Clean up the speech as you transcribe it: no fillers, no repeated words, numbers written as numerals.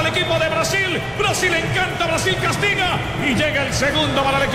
equipo de Brasil. Brasil encanta, Brasil castiga. Y llega el segundo para el equipo.